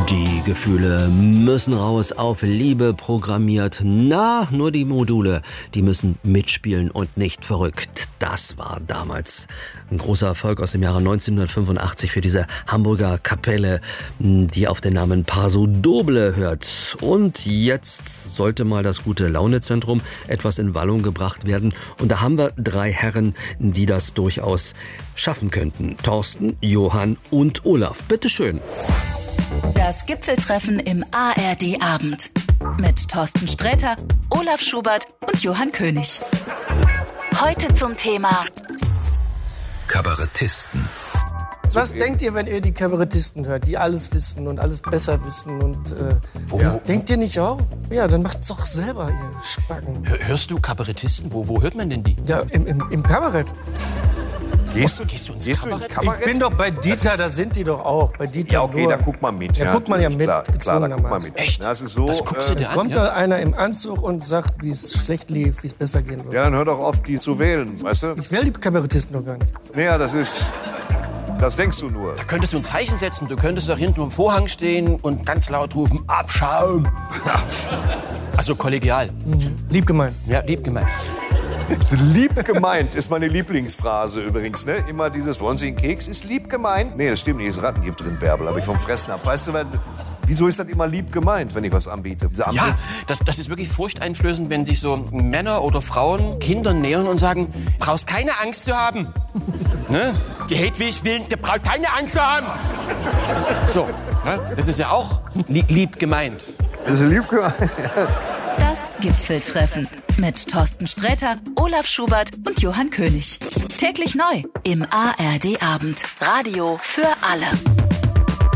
Die Gefühle müssen raus, auf Liebe programmiert. Na, nur die Module, die müssen mitspielen und nicht verrückt. Das war damals ein großer Erfolg aus dem Jahre 1985 für diese Hamburger Kapelle, die auf den Namen Paso Doble hört. Und jetzt sollte mal das Gute-Laune-Zentrum etwas in Wallung gebracht werden. Und da haben wir 3 Herren, die das durchaus schaffen könnten. Thorsten, Johann und Olaf. Bitteschön. Das Gipfeltreffen im ARD-Abend mit Thorsten Sträter, Olaf Schubert und Johann König. Heute zum Thema Kabarettisten. Was denkt ihr, wenn ihr die Kabarettisten hört, die alles wissen und alles besser wissen? Und denkt ihr nicht auch? Ja, dann macht's doch selber, ihr Spacken. Hörst du Kabarettisten? Wo hört man denn die? Ja, im Kabarett. Gehst du ins Kabarett? Ich bin doch bei Dieter, da sind die doch auch. Bei Dieter. Ja, okay, da guckt man mit. Ja, guckt man ja mit, klar, da guckt man gezwungenermaßen. mit. Echt? Das ist so, das guckst du dir an? Kommt da einer im Anzug und sagt, wie es schlecht lief, wie es besser gehen wird. Ja, dann hör doch auf, die zu wählen, weißt du? Ich will die Kabarettisten doch gar nicht. Naja, das denkst du nur. Da könntest du ein Zeichen setzen. Du könntest doch hinten am Vorhang stehen und ganz laut rufen, Abschaum. Also kollegial. Lieb gemeint. Ja, lieb gemeint. Lieb gemeint ist meine Lieblingsphrase übrigens, ne? Immer dieses, wollen Sie einen Keks? Ist lieb gemeint? Nee, das stimmt nicht, ist Rattengift drin, Bärbel, aber ich vom Fressen ab. Weißt du, wieso ist das immer lieb gemeint, wenn ich was anbiete? Ja, das ist wirklich furchteinflößend, wenn sich so Männer oder Frauen Kindern nähern und sagen, brauchst keine Angst zu haben. Ne? Die Hedwig will, der braucht keine Angst zu haben. So, ne? Das ist ja auch lieb gemeint. Das ist lieb gemeint. das Gipfeltreffen mit Thorsten Sträter, Olaf Schubert und Johann König. Täglich neu im ARD-Abend. Radio für alle.